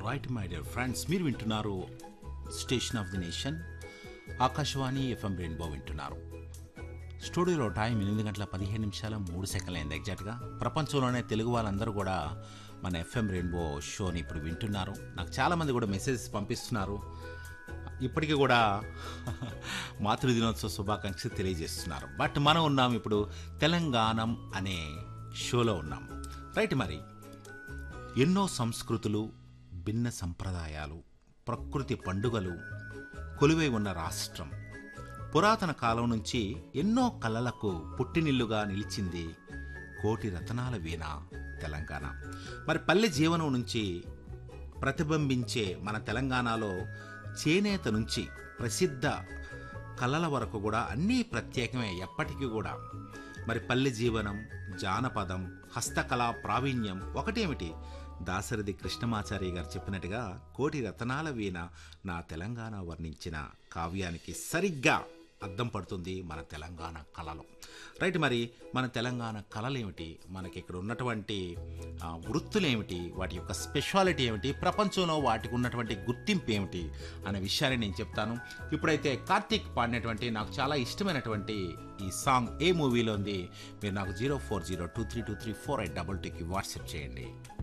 Right my dear friends, మీరు వింటున్నారు station of the nation Akashvani FM rainbow వింటున్నారు. స్టూడియోలో టైం 8:15 అయింది ఎగ్జాక్ట్గా. ప్రపంచంలోనే తెలుగు వాళ్ళందరూ కూడా మన ఎఫ్ఎం రెయిన్బో షోని ఇప్పుడు వింటున్నారు. నాకు చాలామంది కూడా మెసేజెస్ పంపిస్తున్నారు. ఇప్పటికీ కూడా మాతృదినోత్సవ శుభాకాంక్షలు తెలియజేస్తున్నారు. బట్ మనం ఉన్నాం ఇప్పుడు తెలంగాణం అనే షోలో ఉన్నాం. రైట్, మరి ఎన్నో సంస్కృతులు, భిన్న సంప్రదాయాలు, ప్రకృతి పండుగలు కొలువై ఉన్న రాష్ట్రం. పురాతన కాలం నుంచి ఎన్నో కళలకు పుట్టినిల్లుగా నిలిచింది కోటి రతనాల వీణ తెలంగాణ. మరి పల్లె జీవనం నుంచి ప్రతిబింబించే మన తెలంగాణలో చేనేత నుంచి ప్రసిద్ధ కళల వరకు కూడా అన్నీ ప్రత్యేకమే ఎప్పటికీ కూడా. మరి పల్లె జీవనం, జానపదం, హస్తకళా ప్రావీణ్యం ఒకటేమిటి, దాశరథి కృష్ణమాచారి గారు చెప్పినట్టుగా కోటి రతనాల వీణ నా తెలంగాణ వర్ణించిన కావ్యానికి సరిగ్గా అద్దం పడుతుంది మన తెలంగాణ కళలు. రైట్, మరి మన తెలంగాణ కళలు ఏమిటి, మనకి ఇక్కడ ఉన్నటువంటి వృత్తులు ఏమిటి, వాటి యొక్క స్పెషాలిటీ ఏమిటి, ప్రపంచంలో వాటికి ఉన్నటువంటి గుర్తింపు ఏమిటి అనే విషయాన్ని నేను చెప్తాను. ఇప్పుడైతే కార్తీక్ పాడినటువంటి నాకు చాలా ఇష్టమైనటువంటి ఈ సాంగ్ ఏ మూవీలో ఉంది, మీరు నాకు 0402323482కి వాట్సాప్ చేయండి.